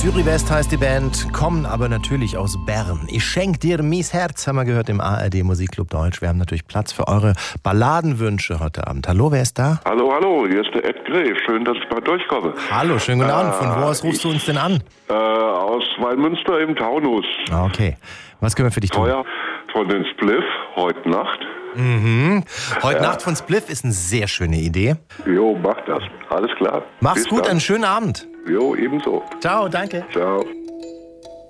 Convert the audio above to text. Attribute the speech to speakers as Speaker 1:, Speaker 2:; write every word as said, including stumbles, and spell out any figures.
Speaker 1: Zürich West heißt die Band, kommen aber natürlich aus Bern. Ich schenk dir mies Herz, haben wir gehört im A R D Musikclub Deutsch. Wir haben natürlich Platz für eure Balladenwünsche heute Abend. Hallo, wer ist da?
Speaker 2: Hallo, hallo, hier ist der Ed Gref. Schön, dass ich mal durchkomme.
Speaker 1: Hallo, schönen guten Abend. Von wo aus
Speaker 2: Äh,
Speaker 1: rufst du uns denn an?
Speaker 2: Äh, aus Wallmünster im Taunus.
Speaker 1: Ah, okay. Was können wir für dich tun?
Speaker 2: Feuer von den Spliff, heute Nacht.
Speaker 1: Mhm. Heute
Speaker 2: Ja.
Speaker 1: Nacht von Spliff ist eine sehr schöne Idee.
Speaker 2: Jo, mach das. Alles klar.
Speaker 1: Mach's
Speaker 2: Bis
Speaker 1: gut,
Speaker 2: dann.
Speaker 1: einen schönen Abend.
Speaker 2: Jo, ebenso.
Speaker 1: Ciao, danke.
Speaker 2: Ciao.